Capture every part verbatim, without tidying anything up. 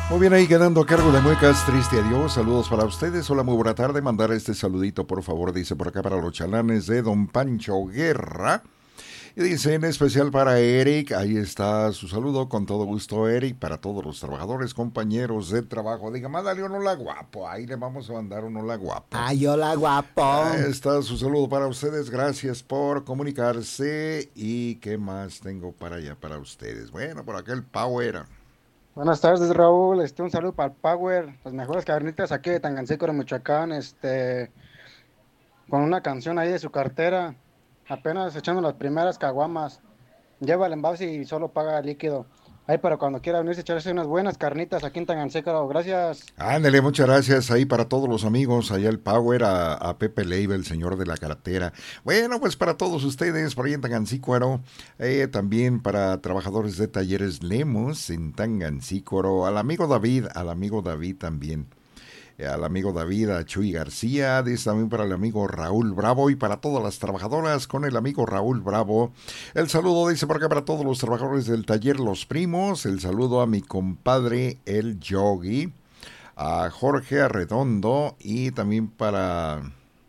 Muy bien, ahí quedando a cargo de Muecas, triste adiós, saludos para ustedes, hola, muy buena tarde, mandar este saludito por favor, dice por acá para los chalanes de Don Pancho Guerra, y dice en especial para Eric, ahí está su saludo, con todo gusto Eric, para todos los trabajadores, compañeros de trabajo, diga, mándale un hola guapo, ahí le vamos a mandar un hola guapo. Ay, hola guapo. Ahí está su saludo para ustedes, gracias por comunicarse, y qué más tengo para allá para ustedes, bueno, por acá el Power. Buenas tardes, Raúl. Este, un saludo para el Power, las mejores carnitas aquí de Tangancícuaro, Michoacán, este, con una canción ahí de su cartera, apenas echando las primeras caguamas. Lleva el envase y solo paga líquido. Ahí para cuando quiera venirse a echarse unas buenas carnitas aquí en Tangancícuaro. Gracias. Ándale, muchas gracias ahí para todos los amigos, allá el Power, a, a Pepe Leiva, el señor de la cartera. Bueno, pues para todos ustedes, por ahí en Tangancícuaro, eh, también para trabajadores de Talleres Lemos en Tangancícuaro, al amigo David, al amigo David también. Al amigo David, a Chuy García, dice también para el amigo Raúl Bravo y para todas las trabajadoras con el amigo Raúl Bravo. El saludo dice por acá para todos los trabajadores del taller Los Primos, el saludo a mi compadre el Yogi, a Jorge Arredondo y también para...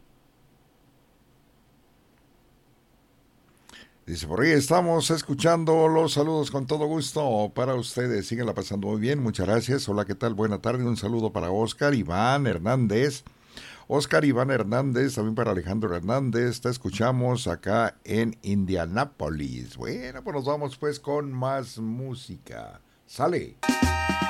Dice, por ahí estamos escuchando los saludos con todo gusto para ustedes. Síguenla pasando muy bien, muchas gracias. Hola, ¿qué tal? Buena tarde. Un saludo para Oscar Iván Hernández. Oscar Iván Hernández, también para Alejandro Hernández. Te escuchamos acá en Indianápolis. Bueno, pues nos vamos pues con más música. ¡Sale!